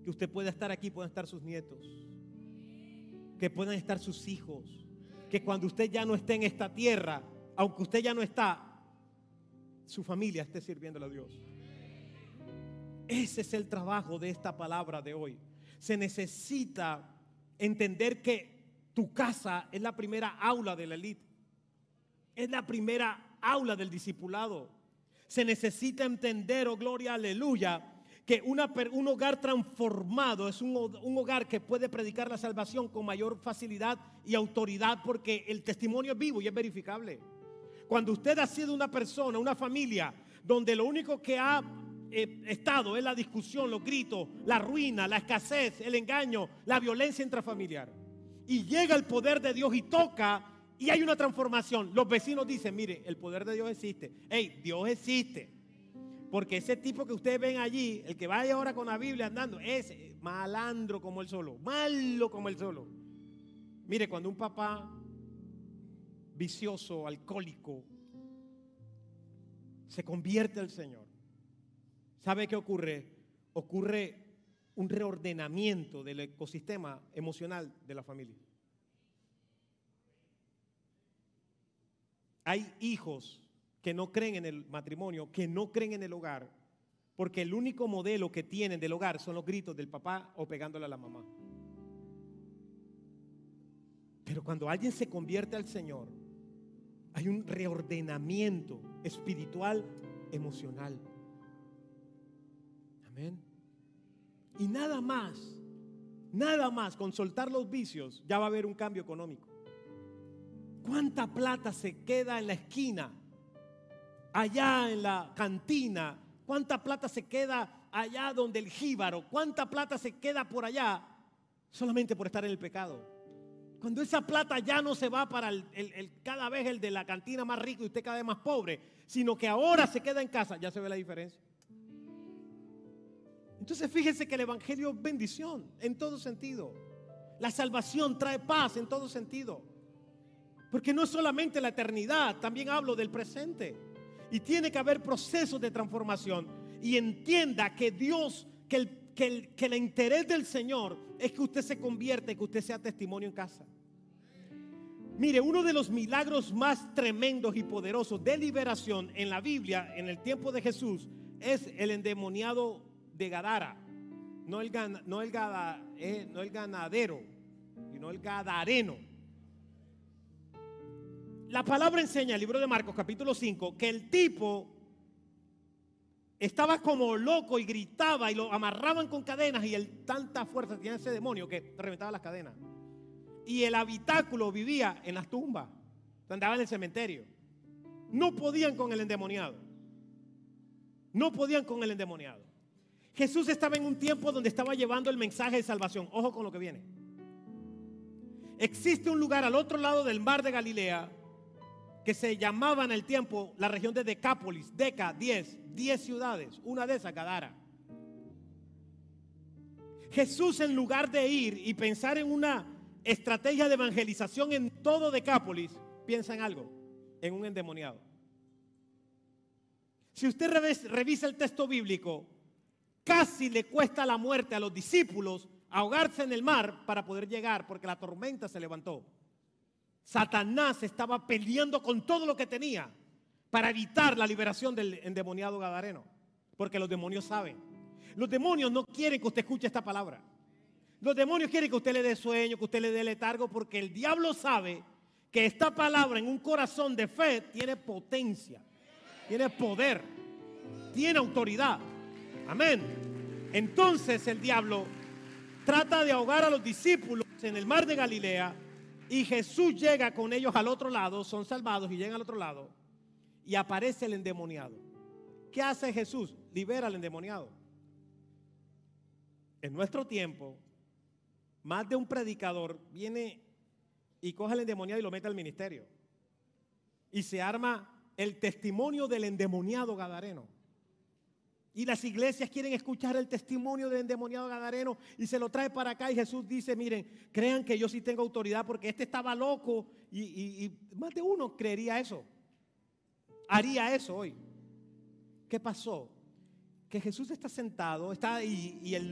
que usted pueda estar aquí, puedan estar sus nietos, que puedan estar sus hijos, que cuando usted ya no esté en esta tierra, aunque usted ya no está, su familia esté sirviéndole a Dios. Ese es el trabajo de esta palabra de hoy. Se necesita entender que tu casa es la primera aula de la élite, es la primera aula del discipulado. Se necesita entender, oh gloria, aleluya, que un hogar transformado es un hogar que puede predicar la salvación con mayor facilidad y autoridad, porque el testimonio es vivo y es verificable. Cuando usted ha sido una persona, una familia, donde lo único que ha estado es la discusión, los gritos, la ruina, la escasez, el engaño, la violencia intrafamiliar, y llega el poder de Dios y toca y hay una transformación, los vecinos dicen: mire, el poder de Dios existe. Hey, Dios existe. Porque ese tipo que ustedes ven allí, el que vaya ahora con la Biblia andando, es malandro como él solo, malo como él solo. Mire, cuando un papá vicioso, alcohólico, se convierte al Señor, ¿sabe qué ocurre? Ocurre un reordenamiento del ecosistema emocional de la familia. Hay hijos que no creen en el matrimonio, que no creen en el hogar, porque el único modelo que tienen del hogar son los gritos del papá o pegándole a la mamá. Pero cuando alguien se convierte al Señor, hay un reordenamiento espiritual, emocional. Amén. Y nada más con soltar los vicios ya va a haber un cambio económico. ¿Cuánta plata se queda en la esquina, allá en la cantina? ¿Cuánta plata se queda allá donde el jíbaro? ¿Cuánta plata se queda por allá solamente por estar en el pecado? Cuando esa plata ya no se va para cada vez el de la cantina más rico y usted cada vez más pobre, sino que ahora se queda en casa, ya se ve la diferencia. Entonces fíjense que el evangelio es bendición en todo sentido. La salvación trae paz en todo sentido. Porque no es solamente la eternidad, también hablo del presente. Y tiene que haber procesos de transformación. Y entienda que Dios, que el interés del Señor es que usted se convierta y que usted sea testimonio en casa. Mire, uno de los milagros más tremendos y poderosos de liberación en la Biblia, en el tiempo de Jesús, es el endemoniado de Gadara. No el ganadero, sino el gadareno. La palabra enseña, el libro de Marcos capítulo 5, que el tipo estaba como loco y gritaba y lo amarraban con cadenas, y él tanta fuerza tenía ese demonio que reventaba las cadenas. Y el habitáculo vivía en las tumbas, andaba en el cementerio. No podían con el endemoniado. No podían con el endemoniado. Jesús estaba en un tiempo donde estaba llevando el mensaje de salvación. Ojo con lo que viene. Existe un lugar al otro lado del mar de Galilea que se llamaba en el tiempo la región de Decápolis. 10 ciudades, una de esas Gadara. Jesús, en lugar de ir y pensar en una estrategia de evangelización en todo Decápolis, piensa en algo, en un endemoniado. Si usted revisa el texto bíblico, casi le cuesta la muerte a los discípulos ahogarse en el mar para poder llegar, porque la tormenta se levantó. Satanás estaba peleando con todo lo que tenía para evitar la liberación del endemoniado gadareno, porque los demonios saben. Los demonios no quieren que usted escuche esta palabra. Los demonios quieren que usted le dé sueño, que usted le dé letargo, porque el diablo sabe que esta palabra en un corazón de fe tiene potencia, tiene poder, tiene autoridad. Amén. Entonces el diablo trata de ahogar a los discípulos en el mar de Galilea, y Jesús llega con ellos al otro lado, son salvados y llegan al otro lado, y aparece el endemoniado. ¿Qué hace Jesús? Libera al endemoniado. En nuestro tiempo, más de un predicador viene y coge al endemoniado y lo mete al ministerio, y se arma el testimonio del endemoniado gadareno. Y las iglesias quieren escuchar el testimonio del endemoniado gadareno y se lo trae para acá, y Jesús dice: miren, crean que yo sí tengo autoridad, porque este estaba loco, y más de uno creería eso, haría eso hoy. ¿Qué pasó? Que Jesús está sentado, está ahí, y el